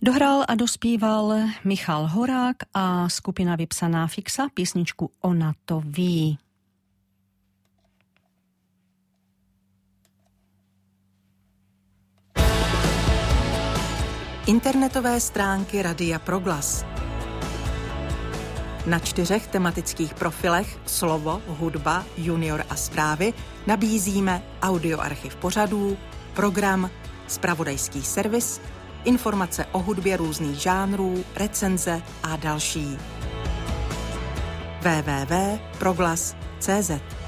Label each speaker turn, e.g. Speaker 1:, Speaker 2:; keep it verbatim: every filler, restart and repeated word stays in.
Speaker 1: Dohrál a dospíval Michal Horák a skupina Vypsaná fixa písničku Ona to ví.
Speaker 2: Internetové stránky Radia Proglas. Na čtyřech tematických profilech Slovo, hudba, junior a zprávy nabízíme audioarchiv pořadů, program, zpravodajský servis, informace o hudbě různých žánrů, recenze a další. w w w tečka proglas tečka c z